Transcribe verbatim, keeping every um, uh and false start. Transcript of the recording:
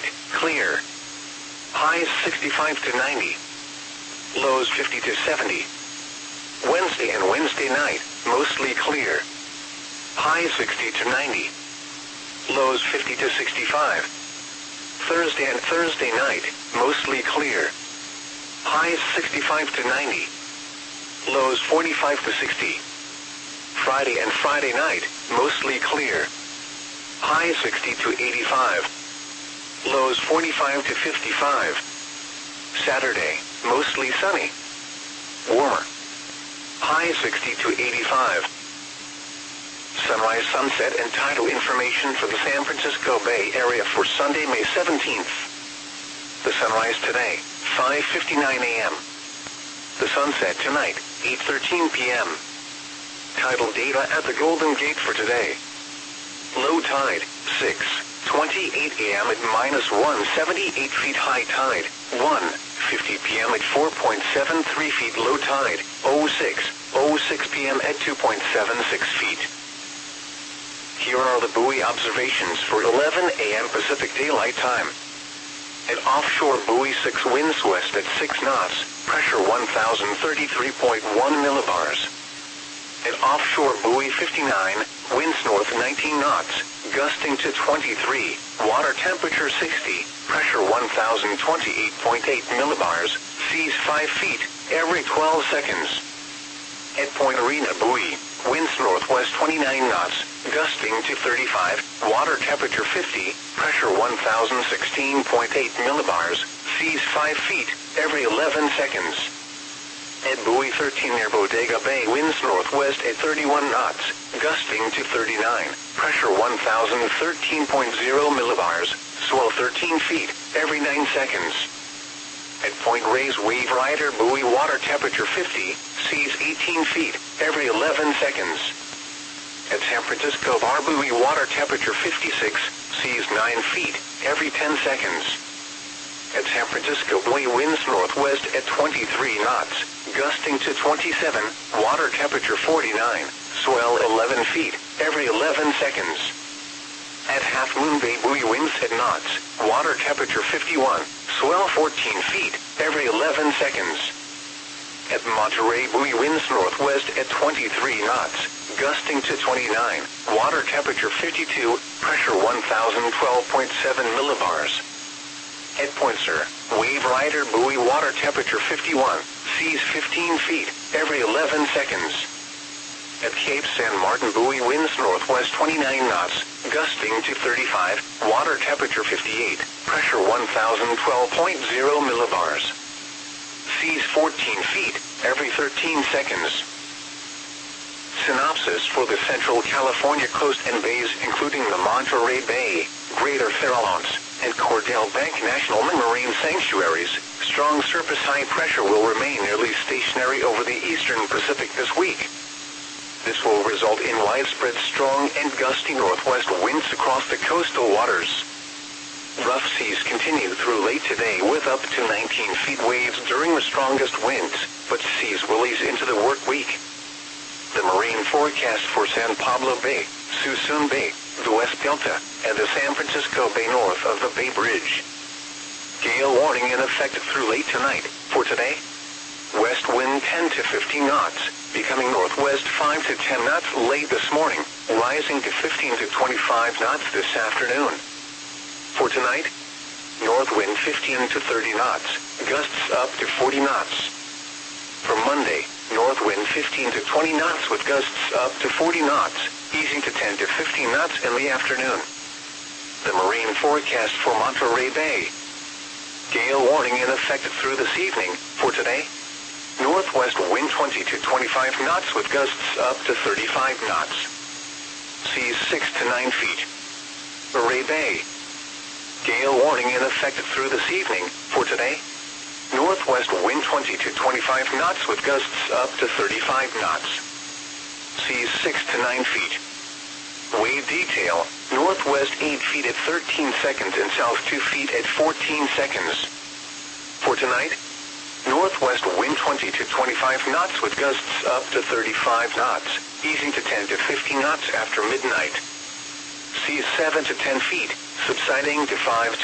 night, clear. Highs sixty-five to ninety. Lows fifty to seventy. Wednesday and Wednesday night, mostly clear. Highs sixty to ninety. Lows fifty to sixty-five. Thursday and Thursday night, mostly clear. Highs sixty-five to ninety. Lows forty-five to sixty. Friday and Friday night, mostly clear. Highs sixty to eighty-five. Lows forty-five to fifty-five. Saturday, mostly sunny. Warmer. High sixty to eighty-five. Sunrise, sunset, and tidal information for the San Francisco Bay Area for Sunday, May seventeenth. The sunrise today, five fifty-nine a m The sunset tonight, eight thirteen p m Tidal data at the Golden Gate for today. Low tide, six twenty-eight a m at minus one seventy-eight feet. High tide, one fifty p m at four point seven three feet. Low tide, oh six oh six p m at two point seven six feet. Here are the buoy observations for eleven a m Pacific Daylight Time. At offshore buoy six, winds west at six knots, pressure one thousand thirty-three point one millibars. At offshore buoy fifty-nine, winds north nineteen knots, gusting to twenty-three, water temperature sixty, pressure one thousand twenty-eight point eight millibars, seas five feet, every twelve seconds. At Point Arena buoy, winds northwest twenty-nine knots, gusting to thirty-five, water temperature fifty, pressure one thousand sixteen point eight millibars, seas five feet, every eleven seconds. At buoy thirteen near Bodega Bay, winds northwest at thirty-one knots, gusting to thirty-nine, pressure one thousand thirteen point zero millibars, swell thirteen feet, every nine seconds. At Point Reyes Wave Rider buoy, water temperature fifty, seas eighteen feet, every eleven seconds. At San Francisco Bar buoy, water temperature fifty-six, seas nine feet, every ten seconds. At San Francisco buoy, winds northwest at twenty-three knots, gusting to twenty-seven, water temperature forty-nine, swell eleven feet, every eleven seconds. At Half Moon Bay buoy, winds at knots, water temperature fifty-one, swell fourteen feet, every eleven seconds. At Monterey buoy, winds northwest at twenty-three knots, gusting to twenty-nine, water temperature fifty-two, pressure one thousand twelve point seven millibars. At Point Sur, Wave Rider buoy, water temperature fifty-one, seas fifteen feet, every eleven seconds. At Cape San Martin buoy, winds northwest twenty-nine knots, gusting to thirty-five, water temperature fifty-eight, pressure one thousand twelve point zero millibars. Seas fourteen feet, every thirteen seconds. Synopsis for the Central California coast and bays, including the Monterey Bay, Greater Farallones, and Cordell Bank National Marine Sanctuaries. Strong surface high pressure will remain nearly stationary over the eastern Pacific this week. This will result in widespread strong and gusty northwest winds across the coastal waters. Rough seas continue through late today with up to nineteen feet waves during the strongest winds, but seas will ease into the work week. The marine forecast for San Pablo Bay, Suisun Bay, the West Delta, and the San Francisco Bay north of the Bay Bridge. Gale warning in effect through late tonight. For today, west wind ten to fifteen knots, becoming northwest five to ten knots late this morning, rising to fifteen to twenty-five knots this afternoon. For tonight, north wind fifteen to thirty knots, gusts up to forty knots. For Monday, north wind fifteen to twenty knots with gusts up to forty knots, easing to ten to fifteen knots in the afternoon. The marine forecast for Monterey Bay. Gale warning in effect through this evening. For today, northwest wind twenty to twenty-five knots with gusts up to thirty-five knots. Seas six to nine feet. Ray Bay. Gale warning in effect through this evening. For today, northwest wind twenty to twenty-five knots with gusts up to thirty-five knots. Seas six to nine feet. Wave detail, northwest eight feet at thirteen seconds and south two feet at fourteen seconds. For tonight, northwest wind twenty to twenty-five knots with gusts up to thirty-five knots, easing to ten to fifteen knots after midnight. Seas seven to ten feet, subsiding to five